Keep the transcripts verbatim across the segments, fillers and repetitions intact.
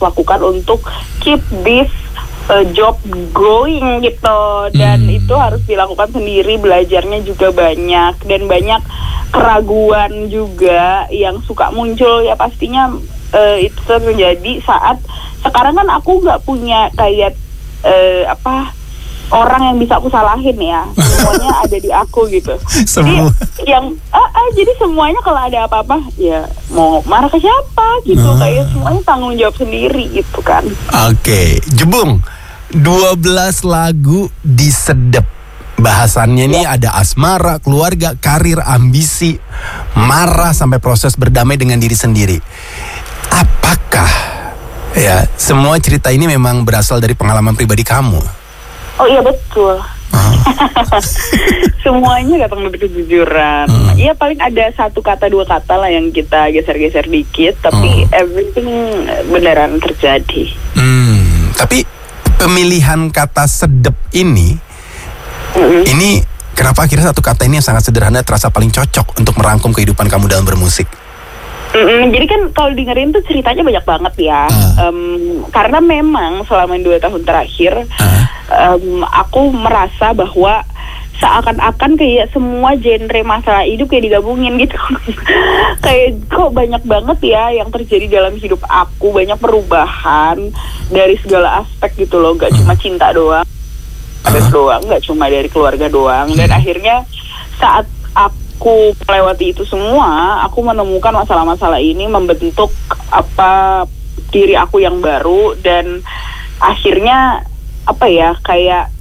lakukan untuk keep this uh, job going gitu. Dan hmm. itu harus dilakukan sendiri, belajarnya juga banyak dan banyak keraguan juga yang suka muncul ya pastinya. Uh, itu terjadi saat sekarang kan aku nggak punya kayak uh, apa orang yang bisa aku salahin ya, semuanya ada di aku gitu. Jadi yang ah, ah, jadi semuanya kalau ada apa-apa ya mau marah ke siapa gitu, uh. kayak semuanya tanggung jawab sendiri gitu kan. Oke, okay. Jebung, dua belas lagu disedep. Bahasannya nih ya. Ada asmara, keluarga, karir, ambisi, marah sampai proses berdamai dengan diri sendiri. Apakah ya semua cerita ini memang berasal dari pengalaman pribadi kamu? Oh iya betul. Oh. Semuanya datang dari kejujuran. Hmm. Ya paling ada satu kata dua kata lah yang kita geser-geser dikit, tapi oh. everything beneran terjadi. Hmm. Tapi pemilihan kata sedep ini, mm-hmm. ini kenapa akhirnya satu kata ini yang sangat sederhana terasa paling cocok untuk merangkum kehidupan kamu dalam bermusik? Mm-mm, jadi kan kalau dengerin tuh ceritanya banyak banget ya, uh. um, karena memang selama dua tahun terakhir uh. um, aku merasa bahwa seakan-akan kayak semua genre masalah hidup kayak digabungin gitu. Kayak kok banyak banget ya yang terjadi dalam hidup aku, banyak perubahan dari segala aspek gitu loh, gak cuma cinta doang, ada uh. doang, gak cuma dari keluarga doang. Dan akhirnya saat aku aku melewati itu semua, aku menemukan masalah-masalah ini membentuk apa diri aku yang baru, dan akhirnya apa ya kayak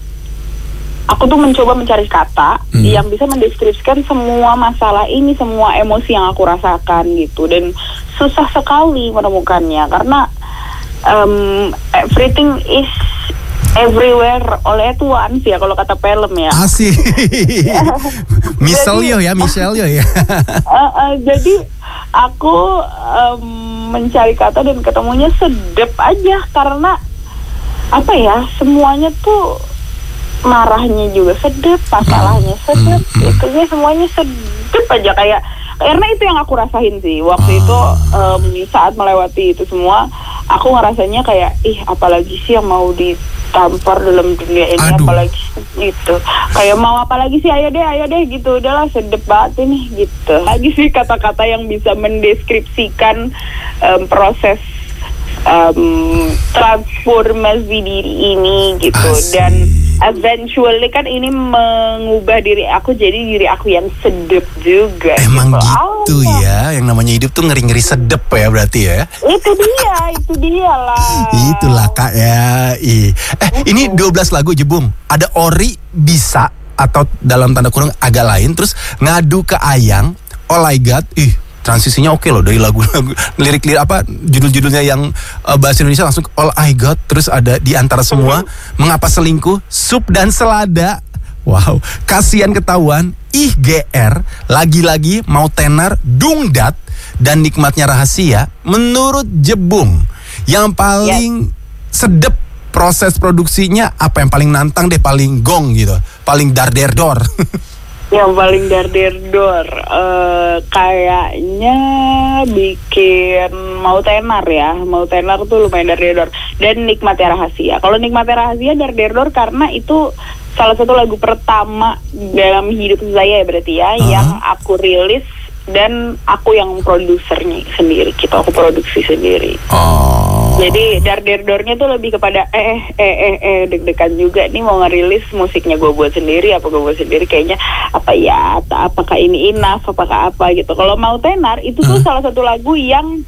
aku tuh mencoba mencari kata hmm. yang bisa mendeskripsikan semua masalah ini, semua emosi yang aku rasakan gitu, dan susah sekali menemukannya karena um, everything is everywhere all at once ya kalau kata film ya. Asik. Michelle Yeoh ya, Michelle Yeoh ya. uh, uh, jadi aku um, mencari kata dan ketemunya sedep aja karena apa ya, semuanya tuh marahnya juga sedep, masalahnya sedep, hmm. itunya semuanya sedep aja kayak karena itu yang aku rasain sih waktu oh. itu um, saat melewati itu semua, aku ngerasanya kayak ih apalagi sih yang mau ditampar dalam dunia ini. Aduh. Apalagi gitu kayak mau apalagi sih, ayo deh ayo deh gitu, udahlah sedep banget ini gitu. Lagi sih kata-kata yang bisa mendeskripsikan um, proses um, transformasi diri ini gitu. Asik. Dan eventually kan ini mengubah diri aku jadi diri aku yang sedep juga. Emang gitu, gitu oh, ya, yang namanya hidup tuh ngeri-ngeri sedep ya berarti ya. Itu dia, itu dia lah. Itulah kak ya. Ih. Eh uh-huh. Ini dua belas lagu Jebung. Ada Ori bisa atau dalam tanda kurung agak lain, terus ngadu ke Ayang, Oh My God. Ih, transisinya oke loh dari lagu-lagu lirik-lirik apa judul-judulnya yang uh, bahasa Indonesia langsung All I Got, terus ada Di Antara Semua, Mengapa Selingkuh, Sup dan Selada, wow, Kasihan Ketahuan, Ih G R, Lagi-lagi, Mau Tenar, Dungdat, dan Nikmatnya Rahasia. Menurut Jebung, yang paling yes. sedep proses produksinya apa, yang paling nantang deh, paling gong gitu, paling dar-der-dor? Yang paling dar-der-dor uh, kayaknya bikin Mau Tenar ya. Mau Tenar tuh lumayan dar-der-dor. Dan Nikmatnya Rahasia. Kalau Nikmatnya Rahasia dar-der-dor karena itu salah satu lagu pertama dalam hidup saya ya berarti ya, uh-huh. yang aku rilis dan aku yang produsernya sendiri gitu, aku produksi sendiri. Oh. Jadi dar-der-dornya tuh lebih kepada eh eh eh eh deg-degan juga nih mau ngerilis musiknya gue buat sendiri, apa gue buat sendiri, kayaknya apa ya, apakah ini enough, apakah apa gitu. Kalau Mau Tenar itu tuh hmm. salah satu lagu yang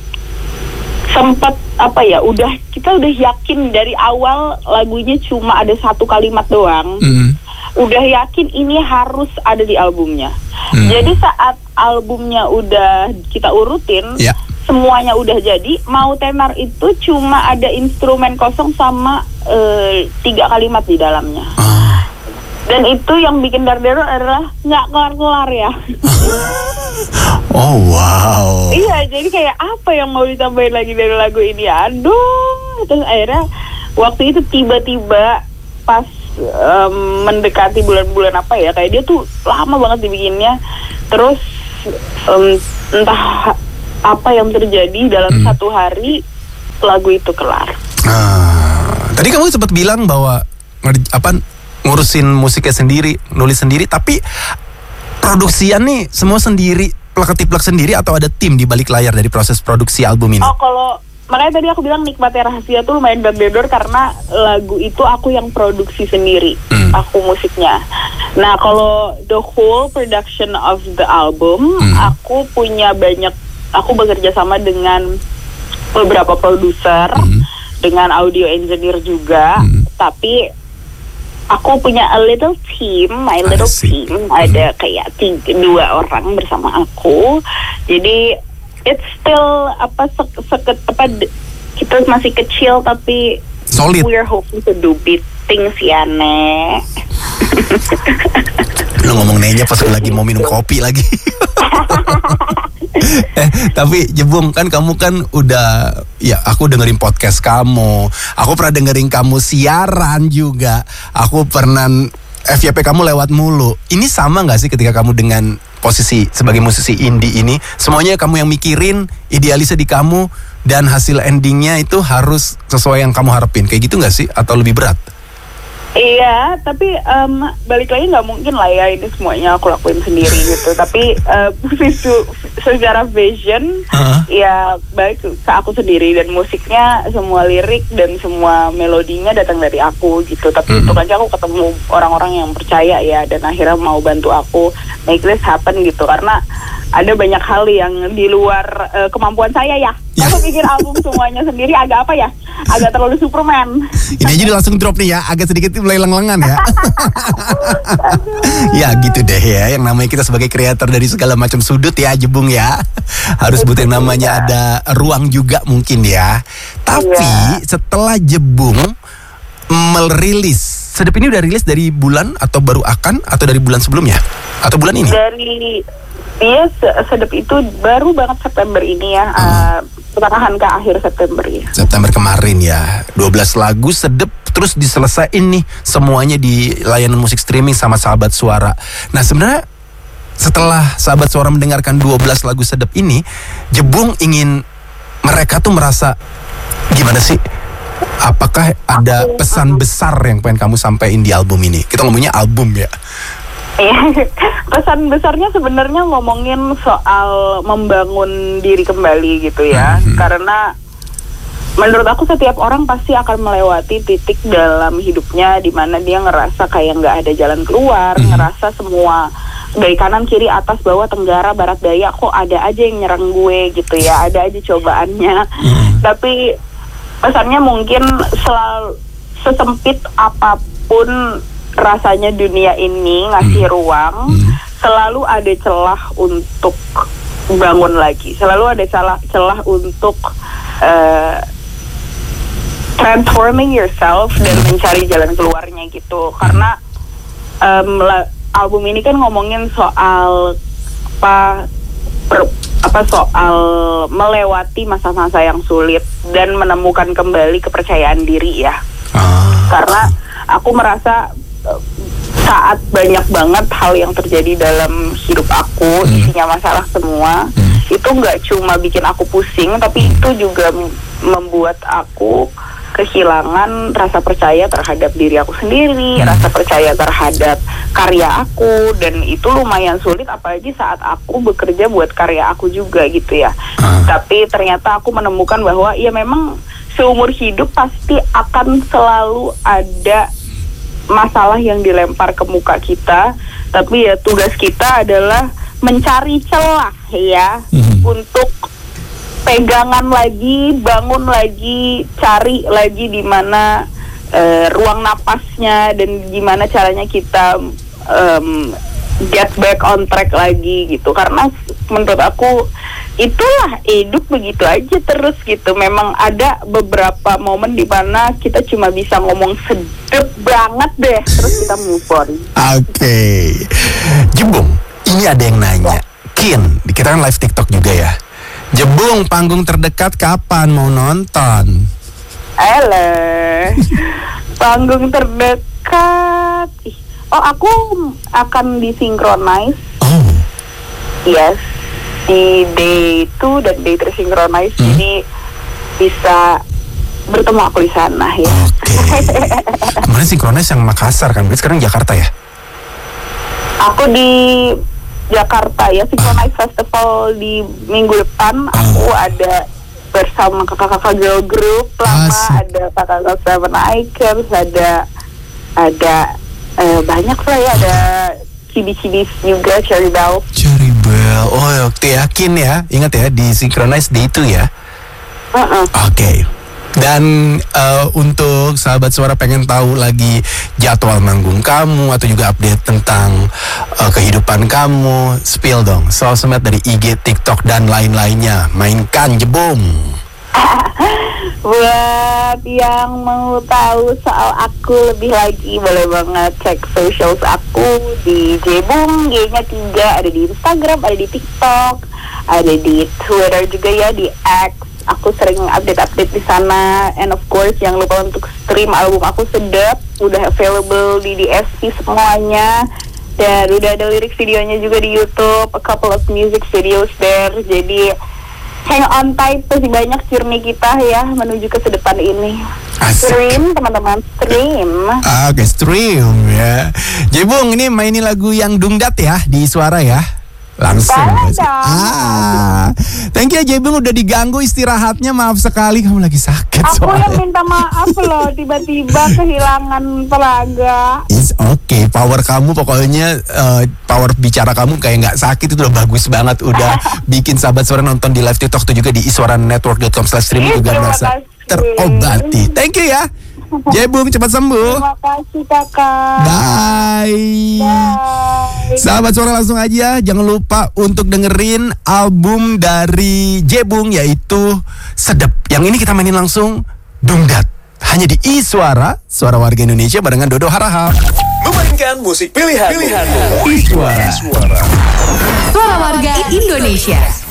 sempat apa ya, udah kita udah yakin dari awal lagunya cuma ada satu kalimat doang. Hmm. Udah yakin ini harus ada di albumnya. Hmm. Jadi saat albumnya udah kita urutin, yeah. semuanya udah jadi, Mau Tenar itu cuma ada instrumen kosong sama uh, tiga kalimat di dalamnya. Ah. Dan itu yang bikin dar-der adalah nggak kelar-kelar ya. Oh wow. Iya, jadi kayak apa yang mau ditambahin lagi dari lagu ini? Aduh, terus akhirnya waktu itu tiba-tiba pas um, mendekati bulan-bulan apa ya, kayak dia tuh lama banget dibikinnya. Terus um, entah apa yang terjadi dalam hmm. satu hari lagu itu kelar. Nah, tadi kamu sempat bilang bahwa ngerj- apa ngurusin musiknya sendiri, nulis sendiri, tapi produksian nih semua sendiri, plak-tiplak sendiri atau ada tim di balik layar dari proses produksi album ini? Oh, kalau makanya tadi aku bilang Nikmatnya Rahasia tuh lumayan dar-dar karena lagu itu aku yang produksi sendiri, hmm. aku musiknya. Nah, kalau the whole production of the album, hmm. aku punya banyak, aku bekerja sama dengan beberapa produser, hmm. dengan audio engineer juga, hmm. tapi aku punya a little team, my little team, hmm. ada kayak tiga, dua orang bersama aku. Jadi it's still apa sek, seket apa kita masih kecil tapi solid. We're hoping to do big things ya, Nek. Lo ngomong nenya pas lagi mau minum kopi lagi. eh tapi Jebung, kan kamu kan udah, ya aku dengerin podcast kamu, aku pernah dengerin kamu siaran juga, aku pernah F Y P kamu lewat mulu. Ini sama gak sih ketika kamu dengan posisi sebagai musisi indie ini, semuanya kamu yang mikirin, idealisnya di kamu, dan hasil endingnya itu harus sesuai yang kamu harapin, kayak gitu gak sih? Atau lebih berat? Iya, tapi um, balik lagi nggak mungkin lah ya ini semuanya aku lakuin sendiri gitu. Tapi uh, visu, secara vision, uh-huh. ya balik ke aku sendiri, dan musiknya semua lirik dan semua melodinya datang dari aku gitu. Tapi uh-huh. untuk aja aku ketemu orang-orang yang percaya ya, dan akhirnya mau bantu aku make this happen gitu. Karena ada banyak hal yang di luar uh, kemampuan saya ya. Aku bikin album semuanya sendiri agak apa ya? Agak terlalu Superman. Ini aja langsung drop nih ya, agak sedikit mulai lengan ya. Ya gitu deh ya, yang namanya kita sebagai kreator dari segala macam sudut ya, Jebung ya. Harus butuh namanya ada ruang juga mungkin ya. Tapi setelah Jebung merilis, Sedep ini udah rilis dari bulan atau baru akan, atau dari bulan sebelumnya? Atau bulan ini? Dari Iya, Sedep itu baru banget September ini ya, hmm. uh, pertengahan ke akhir September ya. September kemarin ya, dua belas lagu Sedep, terus diselesain nih semuanya di layanan musik streaming sama Sahabat Suara. Nah sebenarnya setelah Sahabat Suara mendengarkan dua belas lagu Sedep ini, Jebung ingin mereka tuh merasa gimana sih? Apakah ada pesan besar yang pengen kamu sampaikan di album ini? Kita ngomongnya album ya. Pesan besarnya sebenarnya ngomongin soal membangun diri kembali gitu ya. Mm-hmm. Karena menurut aku setiap orang pasti akan melewati titik dalam hidupnya di mana dia ngerasa kayak nggak ada jalan keluar, mm-hmm. ngerasa semua dari kanan kiri atas bawah tenggara barat daya kok ada aja yang nyerang gue gitu ya, ada aja cobaannya. Mm-hmm. Tapi pesannya mungkin selalu sesempit apapun rasanya dunia ini ngasih hmm. ruang, hmm. selalu ada celah untuk bangun lagi, selalu ada celah celah untuk uh, transforming yourself dan mencari jalan keluarnya gitu. Karena um, la, album ini kan ngomongin soal apa per, apa soal melewati masa-masa yang sulit dan menemukan kembali kepercayaan diri ya. Ah. Karena aku merasa saat banyak banget hal yang terjadi dalam hidup aku, hmm. isinya masalah semua, hmm. itu nggak cuma bikin aku pusing, tapi itu juga membuat aku kehilangan rasa percaya terhadap diri aku sendiri, hmm. rasa percaya terhadap karya aku, dan itu lumayan sulit apalagi saat aku bekerja buat karya aku juga gitu ya. Hmm. Tapi ternyata aku menemukan bahwa ya memang seumur hidup pasti akan selalu ada masalah yang dilempar ke muka kita, tapi ya tugas kita adalah mencari celah ya, mm-hmm. untuk pegangan lagi, bangun lagi, cari lagi di mana uh, ruang napasnya dan gimana caranya kita um, get back on track lagi gitu. Karena menurut aku itulah hidup begitu aja terus gitu. Memang ada beberapa momen di mana kita cuma bisa ngomong sedep banget deh, terus kita move on. Oke, okay. Jebung, ini ada yang nanya. Kin, kita kan live TikTok juga ya. Jebung, panggung terdekat kapan mau nonton? Alah, panggung terdekat. Oh, aku akan disinkronize. Oh. Yes. Di day itu dan day tersinkronize, hmm. jadi bisa bertemu aku di sana ya. Oke. Kemarin Synchronize yang Makassar kan, berarti sekarang Jakarta ya? Aku di Jakarta ya, Synchronize Festival di minggu depan. Aku ada bersama kakak-kakak girl group lama, Asik. ada kakak-kakak Seven Icons, ada ada eh, banyak lah ya, ada Cibi-Cibi juga, Cherry Bell. Cherry Bell. Oh, oke, yakin ya. Ingat ya, di Synchronize di itu ya. Uh-uh. Oke. Dan eh, untuk sahabat suara pengen tahu lagi jadwal manggung kamu atau juga update tentang eh, kehidupan kamu, spill dong sosmed dari I G, TikTok dan lain-lainnya. Mainkan Jebung. Buat yang mau tahu soal aku lebih lagi, boleh banget cek socials aku di Jebung, G-nya tiga, ada di Instagram, ada di TikTok, ada di Twitter juga ya, di X. Aku sering update-update di sana. And of course, jangan lupa untuk stream album aku Sedap, udah available di D S P semuanya. Dan udah ada lirik videonya juga di YouTube, a couple of music videos there. Jadi hang on tight, masih banyak journey kita ya menuju ke sedepan ini. Asik. Stream teman-teman, stream. Ah, Oke, stream ya. Jebung, ini mainin lagu yang dungdat ya di suara ya. Langsung. Boleh dong. Ah, thank you ya Jebung, udah diganggu istirahatnya. Maaf sekali kamu lagi sakit Aku soalnya. yang minta maaf loh, tiba-tiba kehilangan tenaga. It's okay, power kamu pokoknya uh, power bicara kamu kayak nggak sakit itu udah bagus banget. Udah bikin sahabat suara nonton di live TikTok tuh juga di iswaranetwork dot com slash streaming juga Terima merasa kasih. terobati. Thank you ya Jebung, cepat sembuh. Terima kasih kakak. Bye. Bye. Sahabat suara langsung aja, jangan lupa untuk dengerin album dari Jebung yaitu Sedep. Yang ini kita mainin langsung Dungdat. Hanya di Iswara, suara warga Indonesia barengan Dodo Harahap. Memainkan musik pilihan. Pilihan. Iswara. Suara. Suara warga Indonesia.